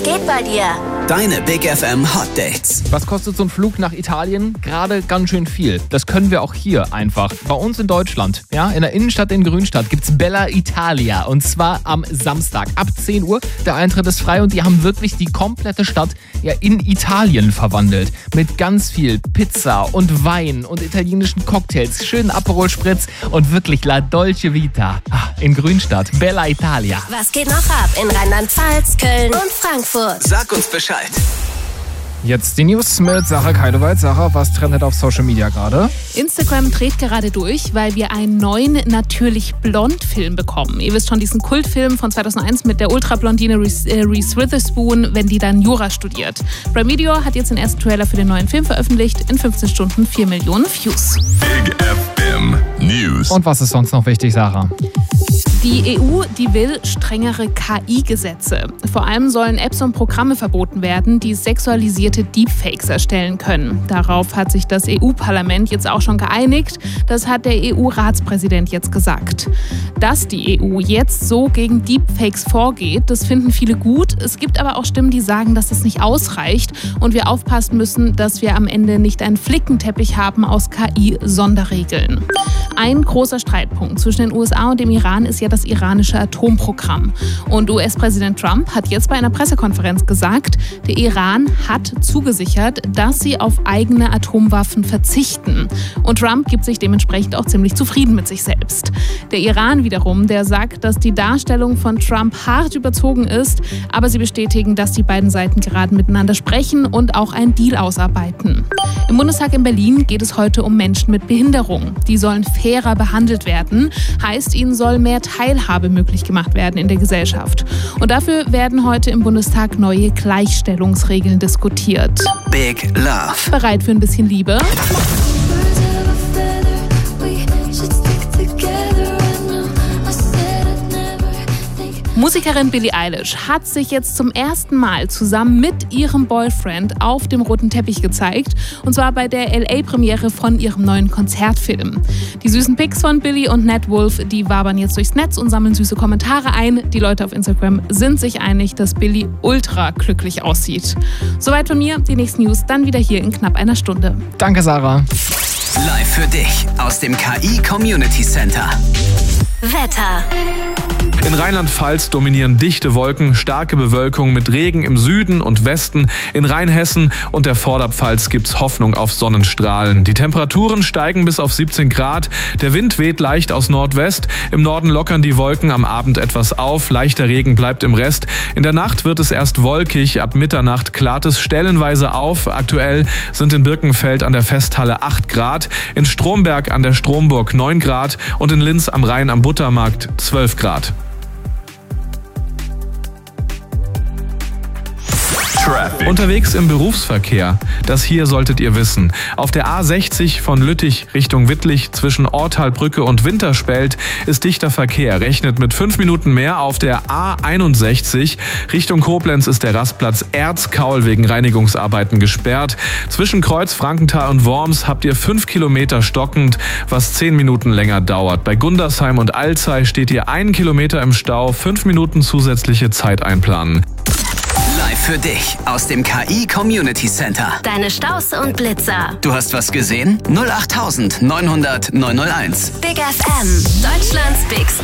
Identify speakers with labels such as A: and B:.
A: geht bei dir?
B: Deine Big FM Hot Dates.
C: Was kostet so ein Flug nach Italien? Gerade ganz schön viel. Das können wir auch hier einfach. Bei uns in Deutschland, ja, in der Innenstadt in Grünstadt gibt's Bella Italia. Und zwar am Samstag ab 10 Uhr. Der Eintritt ist frei und die haben wirklich die komplette Stadt ja in Italien verwandelt. Mit ganz viel Pizza und Wein und italienischen Cocktails, schönen Aperol Spritz und wirklich La Dolce Vita. In Grünstadt, Bella Italia.
A: Was geht noch ab in Rheinland-Pfalz, Köln und Frankfurt?
B: Sag uns Bescheid.
C: Jetzt die News mit Sarah Keidewald. Sarah, was trendet auf Social Media gerade?
D: Instagram dreht gerade durch, weil wir einen neuen Natürlich-Blond-Film bekommen. Ihr wisst schon, diesen Kultfilm von 2001 mit der Ultrablondine Reese Witherspoon, wenn die dann Jura studiert. Prime Video hat jetzt den ersten Trailer für den neuen Film veröffentlicht. In 15 Stunden 4 Millionen Views.
E: Big FM News.
C: Und was ist sonst noch wichtig, Sarah?
D: Die EU, die will strengere KI-Gesetze. Vor allem sollen Apps und Programme verboten werden, die sexualisierte Deepfakes erstellen können. Darauf hat sich das EU-Parlament jetzt auch schon geeinigt. Das hat der EU-Ratspräsident jetzt gesagt. Dass die EU jetzt so gegen Deepfakes vorgeht, das finden viele gut. Es gibt aber auch Stimmen, die sagen, dass das nicht ausreicht und wir aufpassen müssen, dass wir am Ende nicht einen Flickenteppich haben aus KI-Sonderregeln. Ein großer Streitpunkt zwischen den USA und dem Iran ist ja das iranische Atomprogramm. Und US-Präsident Trump hat jetzt bei einer Pressekonferenz gesagt, der Iran hat zugesichert, dass sie auf eigene Atomwaffen verzichten. Und Trump gibt sich dementsprechend auch ziemlich zufrieden mit sich selbst. Der Iran wiederum, der sagt, dass die Darstellung von Trump hart überzogen ist, aber sie bestätigen, dass die beiden Seiten gerade miteinander sprechen und auch einen Deal ausarbeiten. Im Bundestag in Berlin geht es heute um Menschen mit Behinderung. Die sollen fairer behandelt werden, heißt, ihnen soll mehr Teilhabe möglich gemacht werden in der Gesellschaft. Und dafür werden heute im Bundestag neue Gleichstellungsregeln diskutiert.
B: Big Love.
D: Bereit für ein bisschen Liebe? Musikerin Billie Eilish hat sich jetzt zum ersten Mal zusammen mit ihrem Boyfriend auf dem roten Teppich gezeigt. Und zwar bei der LA-Premiere von ihrem neuen Konzertfilm. Die süßen Pics von Billie und Nat Wolff, die wabern jetzt durchs Netz und sammeln süße Kommentare ein. Die Leute auf Instagram sind sich einig, dass Billie ultra glücklich aussieht. Soweit von mir, die nächsten News dann wieder hier in knapp einer Stunde.
C: Danke, Sarah.
B: Live für dich aus dem KI Community Center.
A: Wetter.
F: In Rheinland-Pfalz dominieren dichte Wolken, starke Bewölkung mit Regen im Süden und Westen. In Rheinhessen und der Vorderpfalz gibt's Hoffnung auf Sonnenstrahlen. Die Temperaturen steigen bis auf 17 Grad. Der Wind weht leicht aus Nordwest. Im Norden lockern die Wolken am Abend etwas auf. Leichter Regen bleibt im Rest. In der Nacht wird es erst wolkig. Ab Mitternacht klart es stellenweise auf. Aktuell sind in Birkenfeld an der Festhalle 8 Grad, in Stromberg an der Stromburg 9 Grad und in Linz am Rhein am Buttermarkt 12 Grad. Unterwegs im Berufsverkehr. Das hier solltet ihr wissen. Auf der A60 von Lüttich Richtung Wittlich zwischen Ortalbrücke und Winterspelt ist dichter Verkehr. Rechnet mit 5 Minuten mehr. Auf der A61 Richtung Koblenz ist der Rastplatz Erzkaul wegen Reinigungsarbeiten gesperrt. Zwischen Kreuz Frankenthal und Worms habt ihr 5 Kilometer stockend, was 10 Minuten länger dauert. Bei Gundersheim und Alzey steht ihr 1 Kilometer im Stau. 5 Minuten zusätzliche Zeit einplanen.
B: Live für dich aus dem KI Community Center.
A: Deine Staus und Blitzer.
B: Du hast was gesehen? 08900 901.
A: Big FM. Deutschlands Big Star.